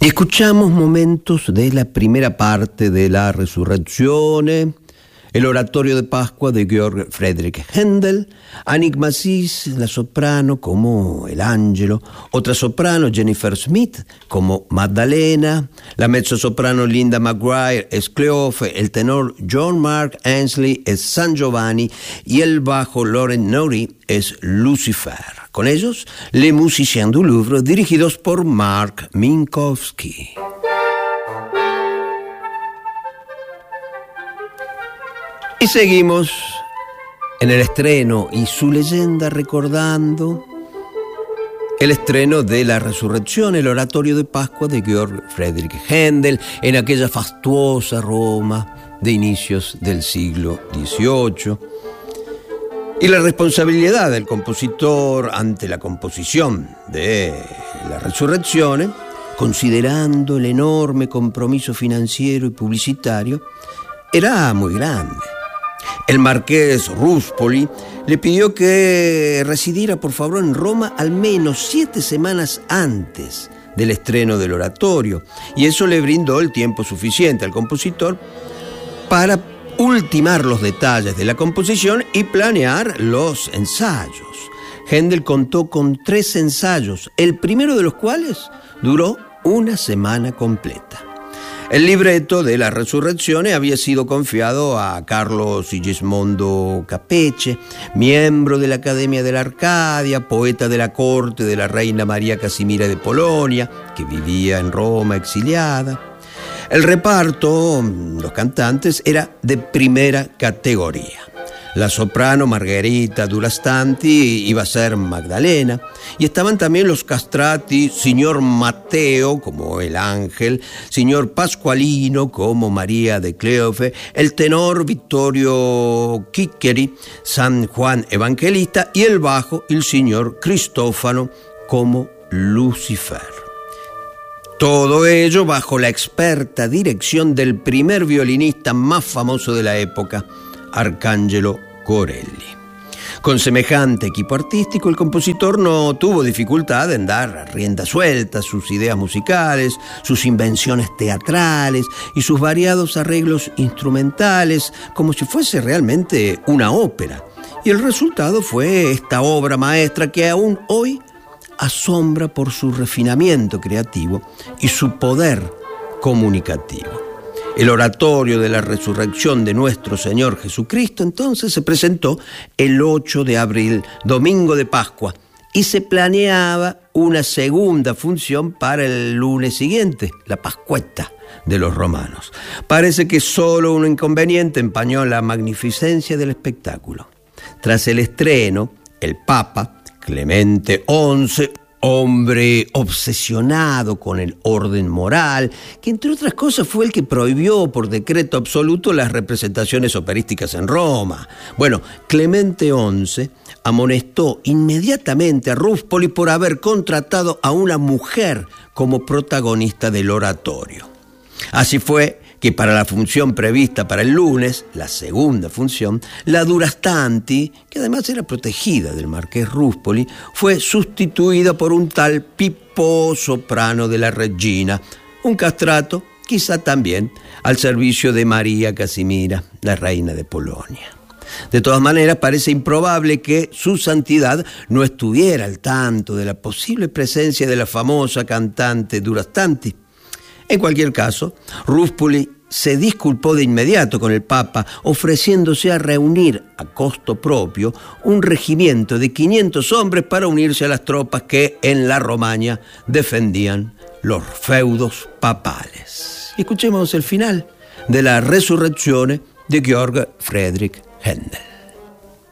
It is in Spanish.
Escuchamos momentos de la primera parte de la Resurrezione, el oratorio de Pascua de Georg Friedrich Händel, Annick Massis, la soprano, como el Angelo, otra soprano, Jennifer Smith, como Maddalena, la mezzosoprano Linda McGuire es Cleofe, el tenor John Mark Ainsley es San Giovanni y el bajo Laurent Noury es Lucifer. Con ellos, Les Musiciens du Louvre, dirigidos por Mark Minkowski. Y seguimos en el estreno y su leyenda recordando el estreno de La Resurrección, el oratorio de Pascua de Georg Friedrich Händel, en aquella fastuosa Roma de inicios del siglo XVIII. Y la responsabilidad del compositor ante la composición de La Resurrección, considerando el enorme compromiso financiero y publicitario, era muy grande. El marqués Ruspoli le pidió que residiera por favor en Roma al menos 7 semanas antes del estreno del oratorio, y eso le brindó el tiempo suficiente al compositor para ultimar los detalles de la composición y planear los ensayos. Händel contó con 3 ensayos, el primero de los cuales duró 1 semana completa. El libreto de La Resurrección había sido confiado a Carlo Sigismondo Capece, miembro de la Academia de la Arcadia, poeta de la corte de la reina María Casimira de Polonia, que vivía en Roma exiliada. El reparto, los cantantes, era de primera categoría. La soprano Margherita Durastanti iba a ser Magdalena, y estaban también los castrati, signor Matteo como el ángel, signor Pasqualino como María de Cleofe, el tenor Vittorio Chiccheri, San Juan Evangelista, y el bajo el signor Cristófano como Lucifer. Todo ello bajo la experta dirección del primer violinista más famoso de la época, Arcangelo Corelli. Con semejante equipo artístico, el compositor no tuvo dificultad en dar rienda suelta a sus ideas musicales, sus invenciones teatrales y sus variados arreglos instrumentales, como si fuese realmente una ópera. Y el resultado fue esta obra maestra que aún hoy asombra por su refinamiento creativo y su poder comunicativo. El oratorio de la resurrección de nuestro Señor Jesucristo entonces se presentó el 8 de abril, domingo de Pascua, y se planeaba una segunda función para el lunes siguiente, la Pascuetta de los romanos. Parece que solo un inconveniente empañó la magnificencia del espectáculo. Tras el estreno, el Papa Clemente XI, hombre obsesionado con el orden moral, que entre otras cosas fue el que prohibió por decreto absoluto las representaciones operísticas en Roma. Bueno, Clemente XI amonestó inmediatamente a Ruspoli por haber contratado a una mujer como protagonista del oratorio. Así fue que para la función prevista para el lunes, la segunda función, la Durastanti, que además era protegida del marqués Ruspoli, fue sustituida por un tal Pippo soprano de la Regina, un castrato quizá también al servicio de María Casimira, la reina de Polonia. De todas maneras, parece improbable que su santidad no estuviera al tanto de la posible presencia de la famosa cantante Durastanti. En cualquier caso, Ruspoli se disculpó de inmediato con el Papa, ofreciéndose a reunir a costo propio un regimiento de 500 hombres para unirse a las tropas que en la Romaña defendían los feudos papales. Escuchemos el final de La Resurrección de Georg Friedrich Händel.